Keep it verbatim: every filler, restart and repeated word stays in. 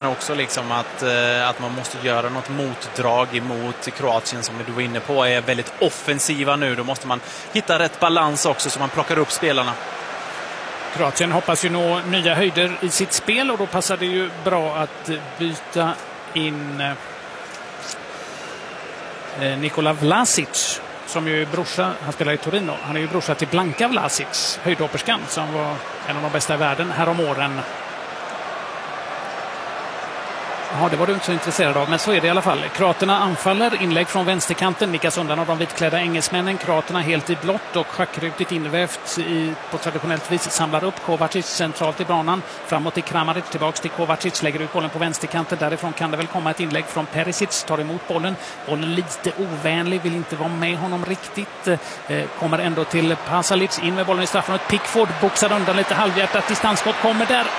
också liksom att, att man måste göra något motdrag emot Kroatien som du var inne på är väldigt offensiva nu. Då måste man hitta rätt balans också så man plockar upp spelarna. Kroatien hoppas ju nå nya höjder i sitt spel och då passar det ju bra att byta in eh, Nikola Vlasic som ju är brorsa, han spelar i Torino. Han är ju brorsa till Blanka Vlasic, höjdhopperskan som var en av de bästa i världen här om åren. Ja, det var du inte så intresserad av, men så är det i alla fall. Kroaterna anfaller, inlägg från vänsterkanten, nickas undan av de vitklädda engelsmännen. Kroaterna helt i blått och schackrutigt invävt i, på traditionellt vis samlar upp Kovacic centralt i banan. Framåt till Kramaric, tillbaks till Kovacic, lägger ut bollen på vänsterkanten. Därifrån kan det väl komma ett inlägg från Perisic, tar emot bollen. Bollen lite ovänlig, vill inte vara med honom riktigt. Eh, kommer ändå till Pasalic, in med bollen i straffen. Pickford boxar undan lite halvhjärtat, distansskott kommer där